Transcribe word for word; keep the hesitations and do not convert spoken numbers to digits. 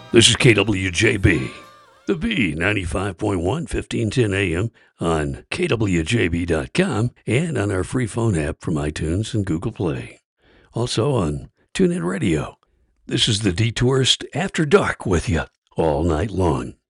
This is K W J B, the B ninety-five point one, fifteen ten A M on K W J B dot com and on our free phone app from iTunes and Google Play. Also on TuneIn Radio. This is the Detourist After Dark with you all night long.